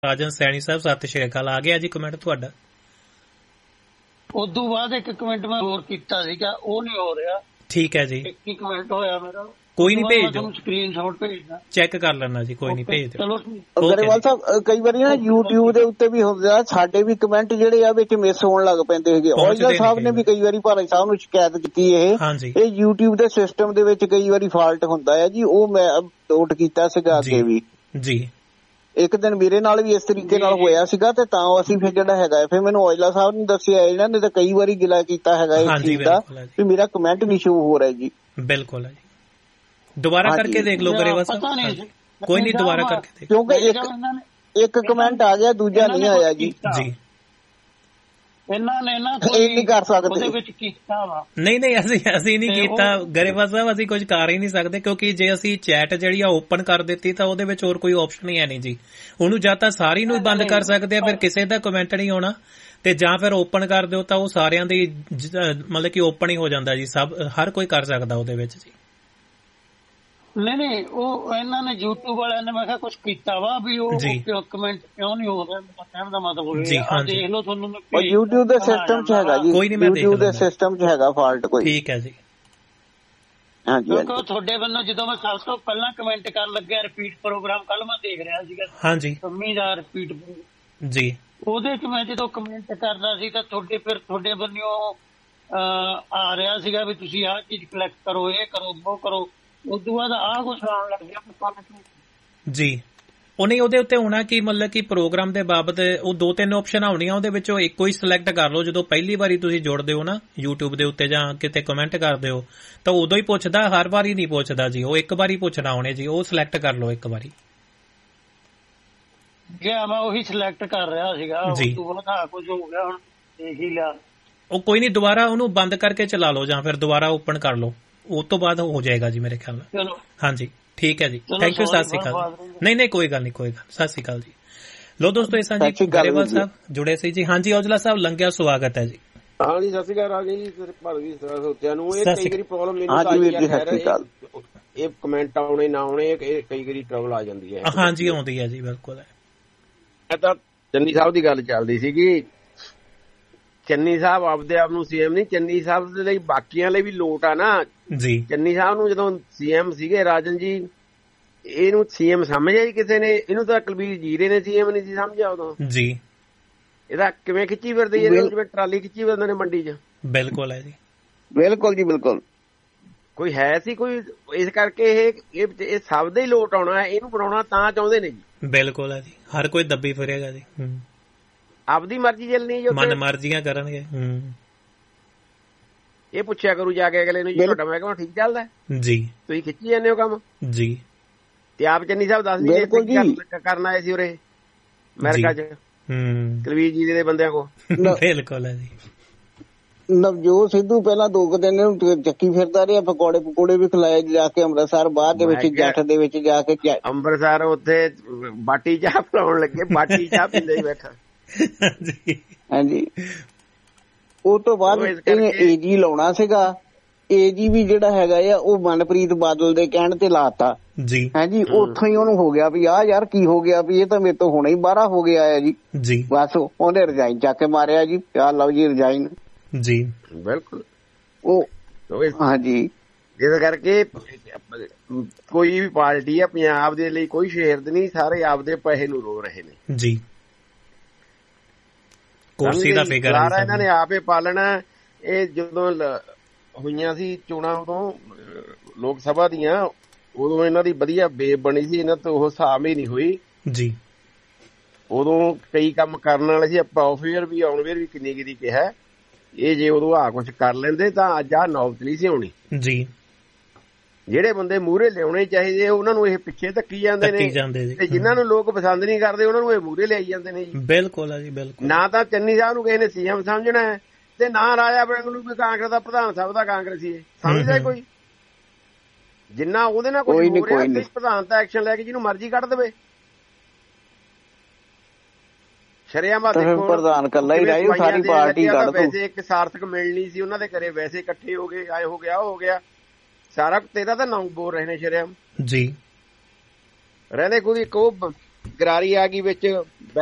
ਰਾਜਨ ਸੈਣੀ ਸਾਹਿਬ ਸਤਿ ਸ਼੍ਰੀ ਅਕਾਲ। ਆ ਗਿਆ ਜੀ ਕਮੈਂਟ ਤੁਹਾਡਾ। ਉਦੋਂ ਬਾਅਦ ਇੱਕ ਕਮੈਂਟ ਮੈਂ ਹੋਰ ਕੀਤਾ ਸੀਗਾ, ਉਹ ਨਹੀਂ ਹੋ ਰਿਹਾ। ਠੀਕ ਹੈ ਜੀ, ਇੱਕ ਹੀ ਕਮੈਂਟ ਹੋਇਆ ਮੇਰਾ। ਕੋਈ ਨਹੀਂ, ਭੇਜ ਦਿਓ, ਸਕਰੀਨਸ਼ਾਟ ਭੇਜਦਾ, ਚੈੱਕ ਕਰ ਲੈਣਾ ਜੀ, ਕੋਈ ਨਹੀਂ, ਭੇਜ ਦਿਓ। ਚਲੋ ਗਰੇਵਾਲ ਸਾਹਿਬ, ਕਈ ਵਾਰੀ ਨਾ YouTube ਦੇ ਉੱਤੇ ਵੀ ਹੁੰਦਾ, ਸਾਡੇ ਵੀ ਕਮੈਂਟ ਜਿਹੜੇ ਆ ਵਿੱਚ ਮਿਸ ਹੋਣ ਲੱਗ ਪੈਂਦੇ ਹੈਗੇ। ਔਜਲਾ ਸਾਹਿਬ ਨੇ ਵੀ ਕਈ ਵਾਰੀ ਭਾਰਤ ਸਾਹਿਬ ਨੂੰ ਸ਼ਿਕਾਇਤ ਕੀਤੀ ਇਹ YouTube ਦੇ ਸਿਸਟਮ ਦੇ ਵਿੱਚ ਕਈ ਵਾਰੀ ਫਾਲਟ ਹੁੰਦਾ ਹੈ ਜੀ। ਉਹ ਮੈਂ ਨੋਟ ਕੀਤਾ ਸੀਗਾ ਅੱਗੇ ਵੀ ਜੀ। ਇੱਕ ਦਿਨ ਮੇਰੇ ਨਾਲ ਵੀ ਇਸ ਤਰੀਕੇ ਨਾਲ ਹੋਇਆ ਸੀਗਾ ਤੇ ਤਾਂ ਅਸੀਂ ਫਿਰ ਜਿਹੜਾ ਹੈਗਾ ਫਿਰ ਮੈਨੂੰ ਔਜਲਾ ਸਾਹਿਬ ਨੇ ਦੱਸਿਆ, ਇਹਨਾਂ ਨੇ ਤਾਂ ਕਈ ਵਾਰੀ ਗਿਲਾ ਕੀਤਾ ਹੈਗਾ ਇਸ ਚੀਜ਼ ਦਾ ਵੀ ਮੇਰਾ ਕਮੈਂਟ ਨਹੀਂ ਸ਼ੋ ਹੋ ਰਿਹਾ ਜੀ। ਬਿਲਕੁਲ ਹੈ ਜੀ, ਦੁਬਾਰਾ ਕਰਕੇ ਦੇਖ ਲਓ ਗਰੇਵਾਲ ਸਾਹਿਬ, ਕੋਈ ਨਹੀਂ, ਦੁਬਾਰਾ ਕਰਕੇ ਦੇਖ, ਕਿਉਂਕਿ ਇੱਕ ਕਮੈਂਟ ਆ ਗਿਆ, ਦੂਜਾ ਨਹੀਂ ਆਇਆ ਜੀ। ਜੀ ਇਹਨਾਂ ਨੇ ਨਾ ਨਹੀਂ ਕਰ ਸਕਦੇ ਉਹਦੇ ਵਿੱਚ ਕੀਤਾ ਵਾ। ਨਹੀਂ ਅਸੀਂ ਨਹੀਂ ਕੀਤਾ ਗਰੇਵਾਲ ਸਾਹਿਬ, ਅਸੀਂ ਕੁਝ ਕਰ ਹੀ ਨਹੀਂ ਸਕਦੇ, ਕਿਉਂਕਿ ਜੇ ਅਸੀਂ ਚੈਟ ਜਿਹੜੀ ਆ ਓਪਨ ਕਰ ਦਿੱਤੀ ਤਾਂ ਉਹਦੇ ਵਿੱਚ ਹੋਰ ਕੋਈ ਆਪਸ਼ਨ ਹੀ ਹੈ ਨਹੀਂ ਜੀ। ਉਹਨੂੰ ਜਾਂ ਤਾਂ ਸਾਰੀ ਨੂੰ ਬੰਦ ਕਰ ਸਕਦੇ ਆ, ਫਿਰ ਕਿਸੇ ਦਾ ਕਮੈਂਟ ਨਹੀਂ ਆਉਣਾ, ਤੇ ਜਾਂ ਫਿਰ ਓਪਨ ਕਰ ਦਿਓ ਤਾਂ ਉਹ ਸਾਰਿਆਂ ਦੀ ਮਤਲਬ ਕਿ ਓਪਨ ਹੀ ਹੋ ਜਾਂਦਾ ਜੀ, ਸਭ ਹਰ ਕੋਈ ਕਰ ਸਕਦਾ ਉਹਦੇ ਵਿੱਚ ਜੀ। ਨਹੀਂ ਉਹ ਇਹਨਾਂ ਨੇ YouTube ਵਾਲਿਆਂ ਨੇ ਮੈਂ ਕਿਹਾ ਕੁਝ ਕੀਤਾ ਵਾ ਵੀ ਉਹ ਕਮੈਂਟ ਕਿਉਂ ਨਹੀਂ ਹੋ ਰਿਹਾ, ਕਹਿਣ ਦਾ ਮਤਲਬ ਉਹ ਦੇਖ ਲਓ ਤੁਹਾਨੂੰ YouTube ਦੇ ਸਿਸਟਮ 'ਚ ਹੈਗਾ ਜੀ, YouTube ਦੇ ਸਿਸਟਮ 'ਚ ਹੈਗਾ ਫਾਲਟ ਕੋਈ। ਠੀਕ ਹੈ ਜੀ, ਹਾਂਜੀ। ਤੁਹਾਡੇ ਵੱਲੋਂ ਜਦੋਂ ਮੈਂ ਸਭ ਤੋਂ ਪਹਿਲਾਂ ਕਮੈਂਟ ਕਰਨ ਲੱਗਿਆ ਰਿਪੀਟ ਪ੍ਰੋਗਰਾਮ, ਕੱਲ ਮੈਂ ਦੇਖ ਰਿਹਾ ਸੀਗਾ ਹਾਂਜੀ ਮੰਮੀ ਦਾ ਰਿਪੀਟ ਜੀ, ਉਹਦੇ 'ਚ ਮੈਂ ਜਦੋਂ ਕਮੈਂਟ ਕਰਦਾ ਸੀ ਤਾਂ ਤੁਹਾਡੇ ਵੱਲੋਂ ਆ ਰਿਹਾ ਸੀਗਾ ਵੀ ਤੁਸੀਂ ਆਹ ਚੀਜ਼ ਕਲੈਕਟ ਕਰੋ, ਇਹ ਕਰੋ, ਉਹ ਕਰੋ। ਉਸ ਤੋਂ ਬਾਅਦ ਆਹ ਕੁਛ ਆਉਣ ਲੱਗ ਗਿਆ ਜੀ। ਉਹ ਨਹੀਂ, ਉਹਦੇ ਉੱਤੇ ਹੋਣਾ ਕਿ ਮਤਲਬ ਕਿ ਪ੍ਰੋਗਰਾਮ ਦੇ ਬਾਬਤ ਉਹ 2-3 ਆਪਸ਼ਨ ਆਉਣੀਆਂ, ਉਹਦੇ ਵਿੱਚੋਂ ਇੱਕੋ ਹੀ ਸਿਲੈਕਟ ਕਰ ਲਓ। ਜਦੋਂ ਪਹਿਲੀ ਵਾਰੀ ਤੁਸੀਂ ਜੁੜਦੇ ਹੋ ਨਾ YouTube ਦੇ ਉੱਤੇ ਜਾਂ ਕਿਤੇ ਕਮੈਂਟ ਕਰਦੇ ਹੋ ਤਾਂ ਉਦੋਂ ਹੀ ਪੁੱਛਦਾ, ਹਰ ਵਾਰੀ ਨਹੀਂ ਪੁੱਛਦਾ ਜੀ, ਉਹ ਇੱਕ ਵਾਰੀ ਪੁੱਛਣਾ ਉਹਨੇ ਜੀ, ਉਹ ਸਿਲੈਕਟ ਕਰ ਲਓ ਇੱਕ ਵਾਰੀ। ਮੈਂ ਉਹੀ ਸਿਲੈਕਟ ਕਰ ਰਿਹਾ ਸੀਗਾ, ਉਸ ਤੋਂ ਬਾਅਦ ਕੁਝ ਹੋ ਗਿਆ, ਹੁਣ ਦੇਖ ਹੀ ਲਿਆ। ਉਹ ਕੋਈ ਨਹੀਂ, ਦੁਬਾਰਾ ਉਹਨੂੰ ਬੰਦ ਕਰਕੇ ਚਲਾ ਲਓ ਜਾਂ ਫਿਰ ਦੁਬਾਰਾ ਓਪਨ ਕਰ ਲਓ, ਉਹ ਤੋਂ ਬਾਅਦ ਹੋ ਜਾਏਗਾ ਜੀ ਮੇਰੇ ਖਿਆਲ ਨਾਲ। ਹਾਂਜੀ ਠੀਕ ਹੈ ਜੀ, ਥੈਂਕ ਯੂ, ਸਤਿ ਸ਼੍ਰੀ ਅਕਾਲ। ਨਹੀਂ ਕੋਈ ਗੱਲ ਨਹੀਂ, ਕੋਈ ਗੱਲ, ਸਤਿ ਸ਼੍ਰੀ ਅਕਾਲ ਜੀ। ਲੋ ਦੋਸਤੋ, ਇਹ ਸਾਂਝੀ ਗਰੇਵਾਲ ਸਾਹਿਬ ਜੁੜੇ ਸੀ ਜੀ। ਹਾਂਜੀ ਔਜਲਾ ਸਾਹਿਬ, ਲੰਘਿਆ ਸਵਾਗਤ ਹੈ ਜੀ। ਹਾਂਜੀ ਸਤਿ ਸ਼੍ਰੀ ਅਕਾਲ ਜੀ, ਭਾਰਤੀ ਸਰੋਤਿਆਂ ਨੂੰ। ਇਹ ਕਈ ਵਾਰੀ ਪ੍ਰੋਬਲਮ ਮੈਨੂੰ ਆਈ, ਇਹ ਕਮੈਂਟ ਆਉਣੇ ਨਾ ਆਉਣੇ, ਕਈ ਵਾਰੀ ਟਰਬਲ ਆ ਜਾਂਦੀ ਹੈ। ਹਾਂਜੀ ਆਉਂਦੀ ਹੈ ਜੀ, ਬਿਲਕੁਲ। ਇਹ ਤਾਂ ਚੰਨੀ ਸਾਹਿਬ ਦੀ ਗੱਲ ਚੱਲਦੀ ਸੀਗੀ। ਚੰਨੀ ਸਾਹਿਬ ਆਪਦੇ ਆਪ ਨੂੰ ਸੀਐਮ ਨਹੀਂ, ਚੰਨੀ ਸਾਹਿਬ ਦੇ ਲਈ ਬਾਕੀਆਂ ਲਈ ਵੀ ਲੋਟ ਆ ਨਾ ਜੀ। ਚੰਨੀ ਸਾਹਿਬ ਨੂੰ ਜਦੋਂ ਸੀਐਮ ਸੀਗੇ ਰਾਜਨ ਜੀ, ਇਹਨੂੰ ਸੀਐਮ ਸਮਝਿਆ ਜੀ ਕਿਸੇ ਨੇ? ਇਹਨੂੰ ਤਾਂ ਕੁਲਬੀਰ ਜੀਰੇ ਨੇ ਸੀਐਮ ਨਹੀਂ ਸੀ ਸਮਝਿਆ ਉਦੋਂ ਜੀ। ਇਹਦਾ ਕਿਵੇਂ ਖਿੱਚੀ ਫਿਰਦੀ, ਜਿਵੇਂ ਟਰਾਲੀ ਖਿੱਚੀ ਫਿਰਦੇ ਨੇ ਮੰਡੀ 'ਚ। ਬਿਲਕੁਲ ਹੈ ਜੀ, ਬਿਲਕੁਲ ਜੀ, ਬਿਲਕੁਲ। ਕੋਈ ਹੈ ਸੀ ਕੋਈ, ਇਸ ਕਰਕੇ ਇਹ ਸਭ ਦੇ ਹੀ ਲੋਟ ਆਉਣਾ, ਇਹਨੂੰ ਬਣਾਉਣਾ ਤਾਂ ਚਾਹੁੰਦੇ ਨੇ ਜੀ। ਬਿਲਕੁਲ ਹੈ ਜੀ, ਹਰ ਕੋਈ ਦੱਬੀ ਫਿਰੇਗਾ ਜੀ, ਆਪਦੀ ਮਰਜ਼ੀ ਚੱਲਣੀ, ਮਨ ਮਰਜ਼ੀਆਂ ਕਰਨਗੇ। ਇਹ ਪੁੱਛਿਆ ਕਰੂ ਜਾ ਕੇ ਅਗਲੇ ਨੂੰ, ਜੀ ਤੁਹਾਡਾ ਮਹਿਕਮਾ ਠੀਕ ਚੱਲਦਾ ਜੀ, ਤੁਸੀਂ ਖਿੱਚੀ ਜਾਂਦੇ ਹੋ ਕੰਮ ਜੀ। ਤੇ ਆਪ ਚੰਨੀ ਸਾਹਿਬ ਦੱਸ ਨਹੀਂ ਕਰਨ ਆਏ ਸੀ ਉਰੇ ਅਮਰੀਕਾ 'ਚ ਕੁਲਬੀਰ ਜੀ ਦੇ ਬੰਦਿਆਂ ਕੋਲ। ਬਿਲਕੁਲ ਹੈ ਜੀ। ਨਵਜੋਤ ਸਿੱਧੂ ਪਹਿਲਾਂ 2 ਦਿਨ ਚੱਕੀ ਫਿਰਦਾ ਰਿਹਾ, ਪਕੌੜੇ ਵੀ ਖਿਲਾਏ ਜਾ ਕੇ ਅੰਮ੍ਰਿਤਸਰ, ਬਾਅਦ ਦੇ ਵਿੱਚ ਜੱਟ ਦੇ ਵਿੱਚ ਜਾ ਕੇ ਅੰਮ੍ਰਿਤਸਰ ਉੱਥੇ ਬਾਟੀ ਚਾਹ ਪਿਲਾਉਣ ਲੱਗੇ, ਬਾਟੀ ਚਾਹ ਪੀਂਦਾ ਹੀ ਬੈਠਾ। ਹਾਂਜੀ, ਉਹ ਤੋਂ ਬਾਅਦ ਇਹਨੇ ਏਜੀ ਲਾਉਣਾ ਸੀਗਾ। ਏਜੀ ਵੀ ਜਿਹੜਾ ਹੈਗਾ ਆ ਉਹ ਮਨਪ੍ਰੀਤ ਬਾਦਲ ਦੇ ਕਹਿਣ ਤੇ ਲਾਤਾ ਜੀ। ਹਾਂਜੀ, ਉੱਥੋਂ ਹੀ ਉਹਨੂੰ ਹੋ ਗਿਆ ਵੀ ਆਹ ਯਾਰ ਕੀ ਹੋ ਗਿਆ, ਵੀ ਇਹ ਤਾਂ ਮੇਰੇ ਤੋਂ ਹੁਣੇ ਹੀ ਬਾਹਰ ਹੋ ਗਿਆ ਹੈ ਜੀ। ਬਸ ਉਹਨੇ ਰਿਜ਼ਾਈਨ ਚੱਕ ਕੇ ਮਾਰਿਆ ਜੀ, ਆਹ ਲਓ ਜੀ ਰਿਜ਼ਾਈਨ ਜੀ। ਬਿਲਕੁਲ, ਉਹ ਹਾਂਜੀ, ਜਿਸ ਕਰਕੇ ਕੋਈ ਵੀ ਪਾਰਟੀ ਆ ਪੰਜਾਬ ਦੇ ਲਈ ਕੋਈ ਸ਼ੇਰਦ ਨਹੀਂ, ਸਾਰੇ ਆਪਦੇ ਪੈਸੇ ਨੂੰ ਰੋ ਰਹੇ ਨੇ ਜੀ। ਕੁਰਸੀ ਦਾ ਫਿਕਰ ਹੈ ਇਹਨਾਂ ਨੇ ਆਪੇ ਪਾਲਣਾ। ਇਹ ਜਦੋਂ ਹੋਈਆਂ ਸੀ ਚੋਣਾਂ ਉਦੋਂ ਲੋਕ ਸਭਾ ਦੀਆਂ, ਉਦੋਂ ਇਹਨਾਂ ਦੀ ਵਧੀਆ ਬੇਬ ਬਣੀ ਸੀ, ਇਹਨਾਂ ਤੋਂ ਉਹ ਹਿਸਾਬ ਹੀ ਨਹੀਂ ਹੋਈ ਜੀ। ਉਦੋਂ ਕਈ ਕੰਮ ਕਰਨ ਵਾਲੇ ਸੀ, ਆਪਾਂ ਆਫਵੇਅਰ ਵੀ ਆਨਵੇਅਰ ਵੀ ਕਿੰਨੀ ਕਿਹਾ। ਇਹ ਜੇ ਉਦੋਂ ਆਹ ਕੁਛ ਕਰ ਲੈਂਦੇ ਤਾਂ ਅੱਜ ਆਹ ਨੌਬਤ ਨਹੀਂ ਸੀ ਆਉਣੀ ਜੀ। ਜਿਹੜੇ ਬੰਦੇ ਮੂਹਰੇ ਲਿਆਉਣੇ ਚਾਹੀਦੇ ਉਹਨਾਂ ਨੂੰ ਇਹ ਪਿੱਛੇ ਧੱਕੀ ਜਾਂਦੇ ਨੇ, ਤੇ ਜਿਨ੍ਹਾਂ ਨੂੰ ਲੋਕ ਪਸੰਦ ਨਹੀਂ ਕਰਦੇ ਉਹਨਾਂ ਨੂੰ ਇਹ ਮੂਹਰੇ ਲਿਆਈ ਜਾਂਦੇ ਨੇ ਜੀ। ਬਿਲਕੁਲ ਜੀ, ਬਿਲਕੁਲ। ਨਾ ਤਾਂ ਚੰਨੀ ਸਾਹਿਬ ਨੂੰ ਕਿਸੇ ਨੇ ਸੀਐਮ ਸਮਝਣਾ ਹੈ, ਤੇ ਨਾ ਰਾਜਾ ਵੜਿੰਗ ਨੂੰ ਵੀ ਕਾਂਗਰਸ ਦਾ ਪ੍ਰਧਾਨ ਸਾਹਿਬ ਦਾ ਕਾਂਗਰਸੀ ਹੈ ਸਮਝਦਾ ਕੋਈ। ਜਿੰਨਾ ਉਹਦੇ ਨਾਲ ਕੋਈ ਹੋ ਰਿਹਾ, ਪ੍ਰਧਾਨ ਤਾਂ ਐਕਸ਼ਨ ਲੈ ਕੇ ਜਿਹਨੂੰ ਮਰਜ਼ੀ ਕੱਢ ਦੇਵੇ। ਸ਼ਰੇਆਮ ਪ੍ਰਧਾਨ ਕੱਲਾ ਹੀ ਰਹੇ, ਸਾਰੀ ਪਾਰਟੀ ਕੱਢ ਦੋ। ਵੈਸੇ ਇੱਕ ਸਾਰਥਕ ਮਿਲਣੀ ਸੀ ਉਹਨਾਂ ਦੇ ਘਰੇ, ਵੈਸੇ ਇਕੱਠੇ ਹੋ ਗਏ, ਆਏ ਹੋ ਗਿਆ, ਉਹ ਹੋ ਗਿਆ ਸਾਰਾ। ਤੇਰਾ ਤਾਂ ਨਾਮ ਬੋਲ ਰਹੇ ਨੇ ਸ਼ਰੇਆਮ ਜੀ। ਰਹਿੰਦੇ ਕੋਈ ਗਰਾਰੀ ਆ ਗਈ ਵਿੱਚ